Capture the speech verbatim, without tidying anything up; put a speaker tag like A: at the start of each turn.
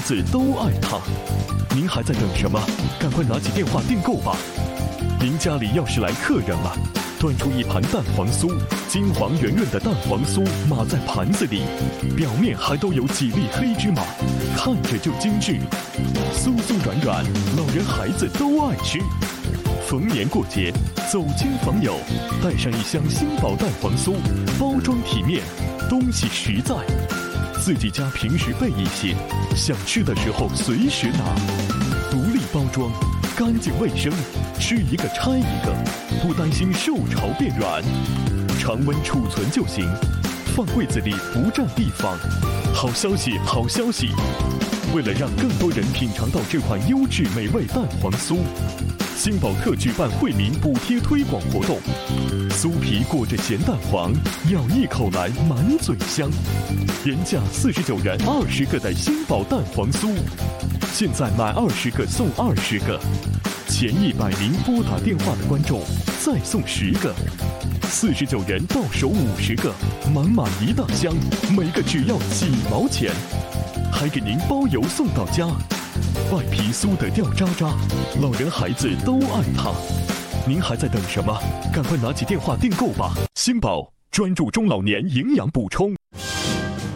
A: 子都爱它。您还在等什么？赶快拿起电话订购吧！您家里要是来客人了，端出一盘蛋黄酥，金黄圆润的蛋黄酥码在盘子里，表面还都有几粒黑芝麻，看着就精致，酥酥软软，老人孩子都爱吃。逢年过节，走亲访友，带上一箱新宝蛋黄酥，包装体面，东西实在。自己家平时备一些，想吃的时候随时拿。独立包装，干净卫生，吃一个拆一个，不担心受潮变软，常温储存就行，放柜子里不占地方。好消息，好消息！为了让更多人品尝到这款优质美味蛋黄酥，新宝特举办惠民补贴推广活动，酥皮裹着咸蛋黄，咬一口来满嘴香，原价四十九元二十个的新宝蛋黄酥，现在买二十个送二十个，前一百名拨打电话的观众再送十个，四十九元到手五十个，满满一大箱，每个只要几毛钱，还给您包邮送到家。外皮酥得掉渣渣，老人孩子都爱它。您还在等什么？赶快拿起电话订购吧！新宝专注中老年营养补充。